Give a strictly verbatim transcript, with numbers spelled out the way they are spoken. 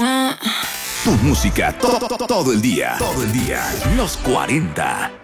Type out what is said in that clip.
Tu música to- to- todo el día. Todo el día. Los cuarenta.